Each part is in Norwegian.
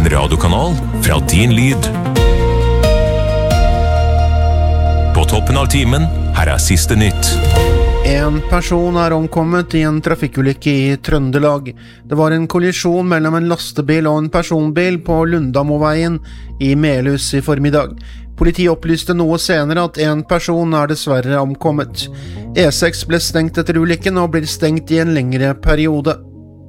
En radiokanal fra din lyd. På toppen av timen, her siste nytt. En person omkommet i en trafikkulykke i Trøndelag. Det var en kollisjon mellom en lastebil og en personbil på Lundamoveien i Melhus i formiddag. Politiet opplyste noe senere at en person dessverre omkommet. E6 ble stengt etter ulykken og blir stengt i en lengre periode.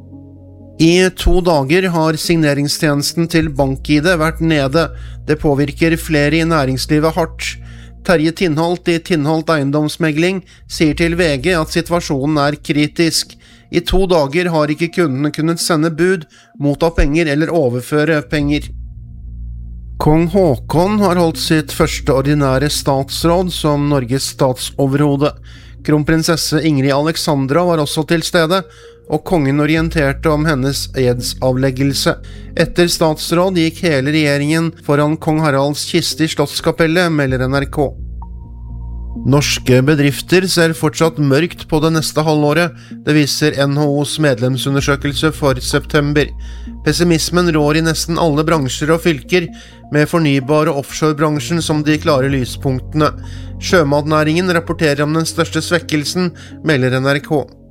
I 2 dager har signeringstjenesten til BankID vært nede. Det påvirker flere i næringslivet hardt. Terje Tindholt i Tindholt Eiendomsmegling sier til VG at situasjonen kritisk. I 2 dager har ikke kundene kunnet sende bud, motta penger eller overføre penger. Kong Haakon har holdt sitt første ordinære statsråd som Norges statsoverhode. Kronprinsesse Ingrid Alexandra var også til stede, og kongen orienterte om hennes edsavleggelse. Etter statsråd gikk hele regjeringen foran kong Haralds kiste i Slottskapellet, melder NRK. Norske bedrifter ser fortsatt mørkt på det neste halvåret, det viser NHOs medlemsundersøkelse for september. Pessimismen rår i nesten alle bransjer og fylker, med fornybar- og offshorebransjen som de klare lyspunktene. Sjømatnæringen rapporterer om den største svekkelsen, melder NRK.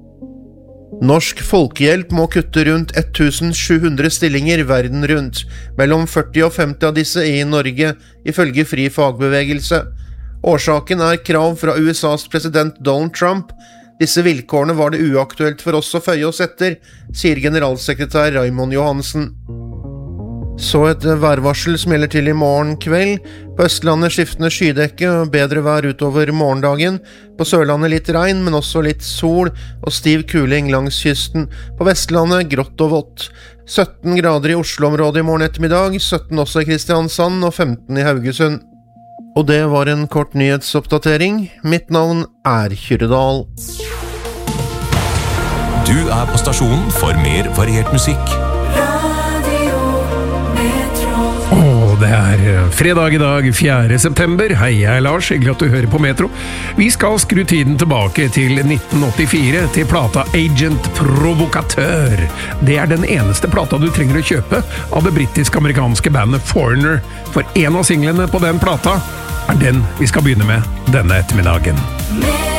Norsk Folkehjelp må kutte rundt 1700 stillinger verden rundt, mellom 40 og 50 av disse i Norge, ifølge Fri Fagbevegelse. Årsaken krav fra USAs president Donald Trump. Disse vilkårene var det uaktuelt for oss å føye oss etter, sier generalsekretær Raymond Johansen. Så et værvarsel som gjelder til i morgen kveld. På Østlandet skiftende skydekke og bedre vær utover morgendagen. På Sørlandet litt regn, men også litt sol og stiv kuling langs kysten. På Vestlandet grått og vått. 17 grader i Oslo-området i morgen ettermiddag, 17 også i Kristiansand og 15 i Haugesund. Og det var en kort nyhetsoppdatering. Mitt navn Kyrre Dahl. Du på stasjonen for mer variert musikk. Det fredag i dag, 4. september. Hei, jeg Lars, hyggelig at du hører på Metro. Vi skal skru tiden tilbake til 1984, til plata Agent Provocateur. Det den eneste plata du trenger å kjøpe av det britisk-amerikanske bandet Foreigner, for en av singlene på den plata den vi skal begynne med denne ettermiddagen.